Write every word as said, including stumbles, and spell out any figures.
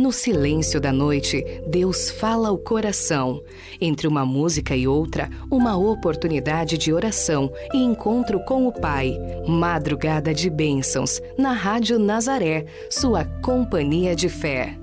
No silêncio da noite, Deus fala ao coração. Entre uma música e outra, uma oportunidade de oração e encontro com o Pai. Madrugada de Bênçãos, na Rádio Nazaré, sua companhia de fé.